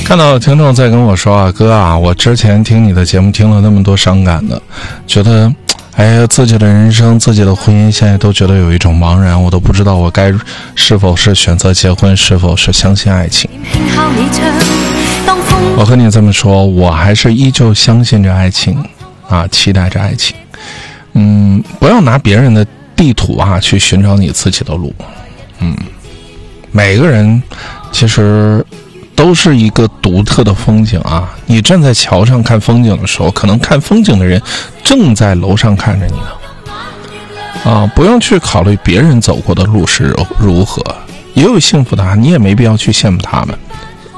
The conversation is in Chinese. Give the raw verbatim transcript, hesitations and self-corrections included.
看到有听众在跟我说啊，哥啊，我之前听你的节目听了那么多伤感的，觉得哎呀，自己的人生自己的婚姻现在都觉得有一种茫然，我都不知道我该是否是选择结婚，是否是相信爱情。我和你这么说，我还是依旧相信着爱情啊，期待着爱情。嗯，不要拿别人的地图啊去寻找你自己的路。嗯，每个人其实都是一个独特的风景啊！你站在桥上看风景的时候，可能看风景的人正在楼上看着你呢。啊，不用去考虑别人走过的路是如何，也有幸福的啊，你也没必要去羡慕他们。